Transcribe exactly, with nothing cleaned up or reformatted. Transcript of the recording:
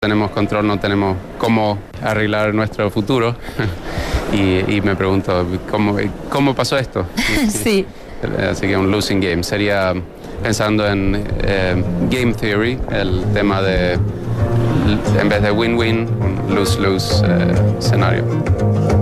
tenemos control, no tenemos cómo arreglar nuestro futuro. y, y me pregunto, ¿cómo, cómo pasó esto? Sí. Así que un losing game. Sería pensando en eh, game theory, el tema de, en vez de win-win, un lose-lose eh, escenario.